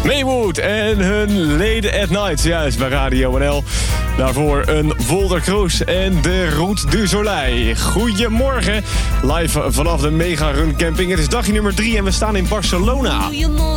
Maywood en hun Late at Night, juist bij Radio NL. Daarvoor een Volder Kroes en de Route du Soleil. Goedemorgen, live vanaf de Mega Run Camping. Het is dagje nummer 3 en we staan in Barcelona. Goedemorgen.